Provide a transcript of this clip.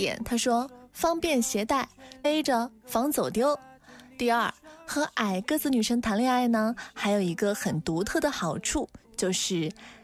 点，他说方便携带，背着防走丢。第二，和矮个子女生谈恋爱呢，还有一个很独特的好处，就是